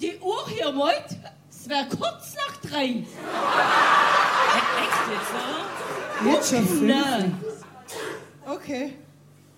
Die Uhr hier meint, es wäre kurz nach 3. Echt jetzt, oder? Jetzt schon 5. Nein. Okay.